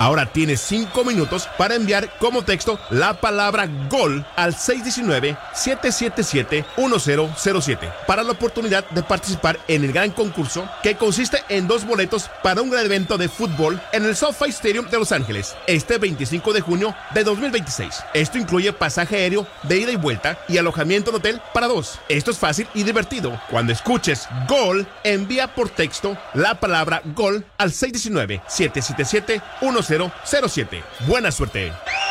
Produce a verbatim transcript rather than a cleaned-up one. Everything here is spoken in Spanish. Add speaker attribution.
Speaker 1: Ahora tienes cinco minutos para enviar como texto la palabra GOL al seis uno nueve, siete siete siete, uno cero cero siete para la oportunidad de participar en el gran concurso que consiste en dos boletos para un gran evento de fútbol en el SoFi Stadium de Los Ángeles este veinticinco de junio de dos mil veintiséis. Esto incluye pasaje aéreo de ida y vuelta y alojamiento en hotel para dos. Esto es fácil y divertido. Cuando escuches GOL, envía por texto la palabra GOL al seis uno nueve, siete siete siete, uno cero cero siete. Buena suerte.